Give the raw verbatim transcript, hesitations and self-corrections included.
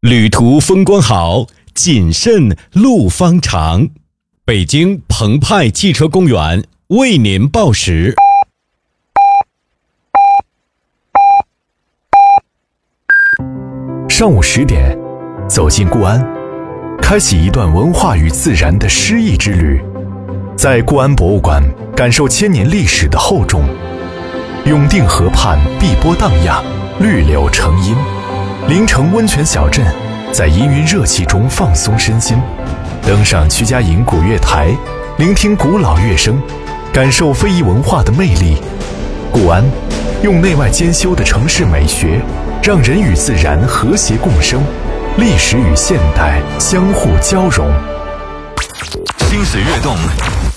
旅途风光好，谨慎路方长。北京澎湃汽车公园为您报时。 上午十点，走进固安，开启一段文化与自然的诗意之旅。在固安博物馆，感受千年历史的厚重。永定河畔碧波荡漾，绿柳成荫。临城温泉小镇，在氤氲热气中放松身心。登上曲家营古月台，聆听古老乐声，感受非遗文化的魅力。固安用内外兼修的城市美学，让人与自然和谐共生，历史与现代相互交融。 心随悦动，